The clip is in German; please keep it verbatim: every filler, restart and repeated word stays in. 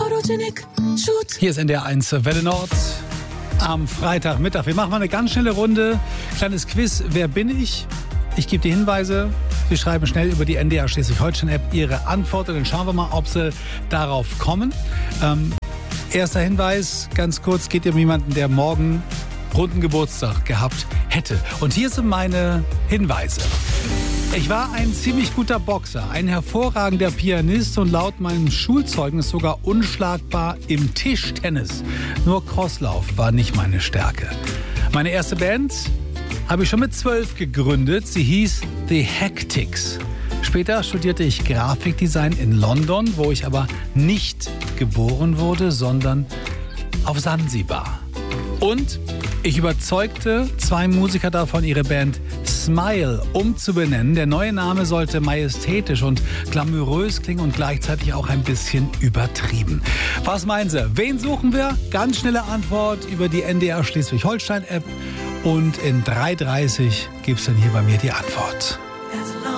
Hier ist N D R eins Welle Nord am Freitagmittag. Wir machen mal eine ganz schnelle Runde. Kleines Quiz. Wer bin ich? Ich gebe die Hinweise. Sie schreiben schnell über die N D R Schleswig-Holstein-App Ihre Antwort und dann schauen wir mal, ob Sie darauf kommen. Ähm, erster Hinweis, ganz kurz, geht um jemanden, der morgen runden Geburtstag gehabt hätte. Und hier sind meine Hinweise. Ich war ein ziemlich guter Boxer, ein hervorragender Pianist und laut meinem Schulzeugnis sogar unschlagbar im Tischtennis. Nur Crosslauf war nicht meine Stärke. Meine erste Band habe ich schon mit zwölf gegründet. Sie hieß The Hectics. Später studierte ich Grafikdesign in London, wo ich aber nicht geboren wurde, sondern auf Sansibar. Und ich überzeugte zwei Musiker davon, ihre Band Smile umzubenennen. Der neue Name sollte majestätisch und glamourös klingen und gleichzeitig auch ein bisschen übertrieben. Was meinen Sie? Wen suchen wir? Ganz schnelle Antwort über die N D R Schleswig-Holstein-App. Und in drei Uhr dreißig gibt es dann hier bei mir die Antwort.